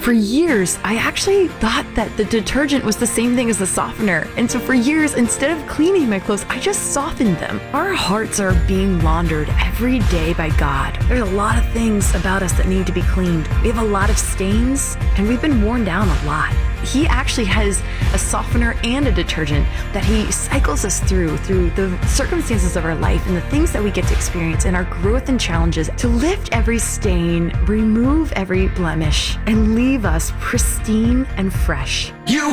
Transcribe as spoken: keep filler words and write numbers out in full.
For years, I actually thought that the detergent was the same thing as the softener. And so for years, instead of cleaning my clothes, I just softened them. Our hearts are being laundered every day by God. There's a lot of things about us that need to be cleaned. We have a lot of stains, and we've been worn down a lot. He actually has a softener and a detergent that he cycles us through, through the circumstances of our life and the things that we get to experience and our growth and challenges to lift every stain, remove every blemish, and leave us pristine and fresh. You